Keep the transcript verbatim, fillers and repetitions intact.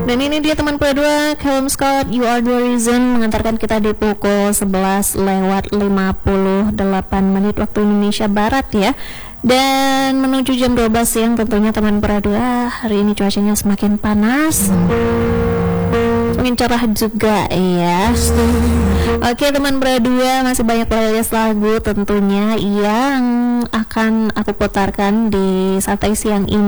Dan ini dia teman kedua, Callum Scott, You Are The Reason, mengantarkan kita di pukul sebelas lewat lima puluh delapan menit waktu Indonesia Barat ya. Dan menuju jam dua belas siang tentunya teman berdua, hari ini cuacanya semakin panas, semakin cerah juga ya. Oke teman berdua, masih banyak playlist lagu tentunya yang akan aku putarkan di santai siang ini.